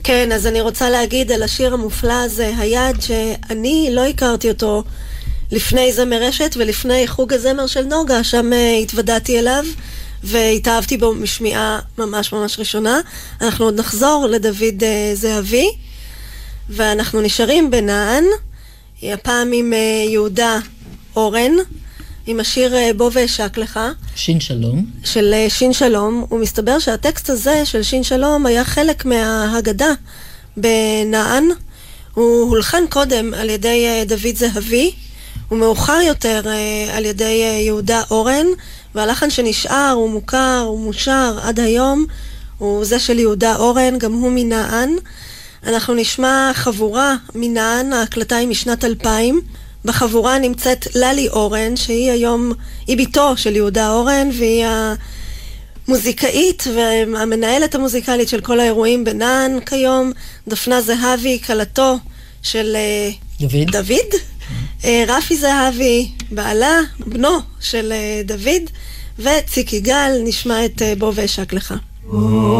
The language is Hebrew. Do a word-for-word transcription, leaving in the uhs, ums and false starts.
כן, אז אני רוצה להגיד על השיר המופלא הזה, היד, שאני לא הכרתי אותו לפני זמר רשת ולפני חוג הזמר של נוגה, שם uh, התוודעתי אליו והתאהבתי בו משמיעה ממש ממש ראשונה. אנחנו עוד נחזור לדוד uh, זהבי, ואנחנו נשארים בנען, הפעם עם uh, יהודה אורן, עם השיר uh, בוא ואשק לך. שין שלום. של uh, שין שלום, ומסתבר שהטקסט הזה של שין שלום היה חלק מההגדה בנען. הוא הולחן קודם על ידי uh, דוד זהבי, ומאוחר יותר uh, על ידי uh, יהודה אורן, והלחן שנשאר הוא מוכר, הוא מושר עד היום, הוא זה של יהודה אורן, גם הוא מנען. אנחנו נשמע חבורה מנען, ההקלטה היא משנת אלפיים. בחבורה נמצאת ללי אורן, שהיא היום, היא ביתו של יהודה אורן, והיא המוזיקאית והמנהלת המוזיקלית של כל האירועים בנען כיום. דפנה זהבי, קלתו של דוד. דוד. רפי זהבי, בעלה, בנו של דוד, וציק יגאל. נשמע את בוא ואשק לך.